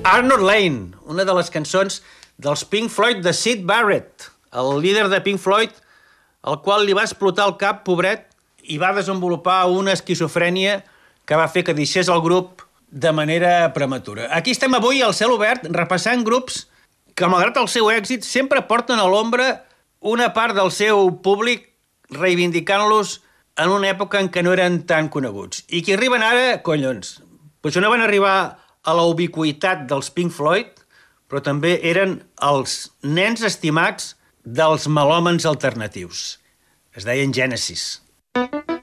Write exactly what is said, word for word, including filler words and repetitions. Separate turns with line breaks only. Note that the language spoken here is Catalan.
Arnold Layne, una de les cançons dels Pink Floyd de Syd Barrett, el líder de Pink Floyd, al qual li va explotar el cap, pobret, i va desenvolupar una esquizofrènia que va fer que deixés el grup de manera prematura. Aquí estem avui al Cel Obert repassant grups que, malgrat el seu èxit, sempre porten a l'ombra una part del seu públic reivindicant-los en una època en què no eren tan coneguts. I qui arriben ara, collons, potser no van arribar a la ubiquitat dels Pink Floyd, però també eren els nens estimats dels melòmens alternatius. Es deien Genesis.